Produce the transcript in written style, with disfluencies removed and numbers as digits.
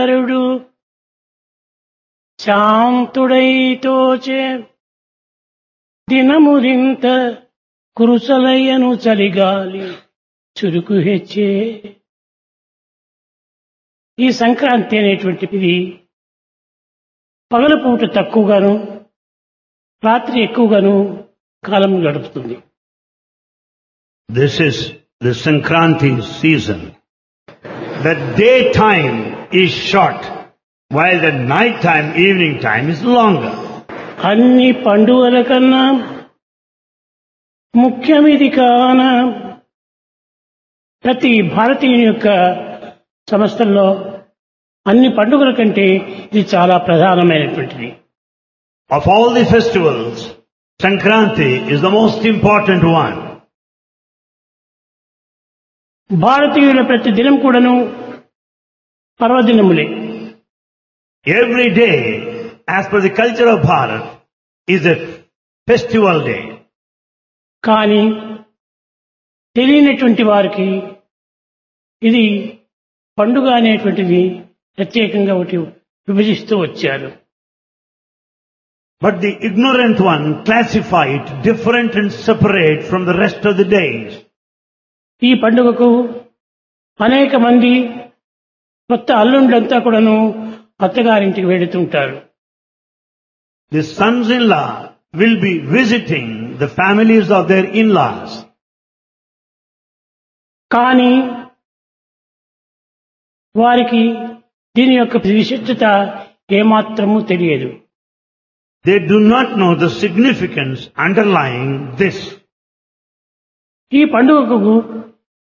నరుడు శాంతుడైతోచే దినమురింత కురుసలయ్యను చలిగాలి చురుకు హెచ్చే. ఈ సంక్రాంతి అనేటువంటిది పగలపూట తక్కువగాను రాత్రి ఎక్కువగాను కాలం గడుపుతుంది. This is the Sankranti season. The daytime is short, while the nighttime, evening time is longer. అన్ని పండుగల కన్నా ముఖ్యమిది కాన ప్రతి భారతీయుని యొక్క సంస్థల్లో అన్ని పండుగల కంటే ఇది చాలా ప్రధానమైనటువంటిది. Of all the festivals, Sankranti is the most important one. భారతీయుల ప్రతి దినం కూడాను పర్వదినములే. Every day, as per the culture of Bharat, is a festival day. కానీ తెలియనటువంటి వారికి ఇది పండుగ అనేటువంటిది ప్రత్యేకంగా ఒకటి విభజిస్తూ వచ్చారు. But the ignorant one classify it different and separate from the rest of the days. ఈ పండుగకు అనేక మంది కొత్త అల్లుండ్లంతా కూడాను అత్తగారింటికి వెళుతుంటారు. The sons-in-law will be visiting the families of their in-laws. కానీ వారికి దీని యొక్క విశిష్టత ఏమాత్రము తెలియదు. They do not know the significance underlying this. ఈ పండుగకు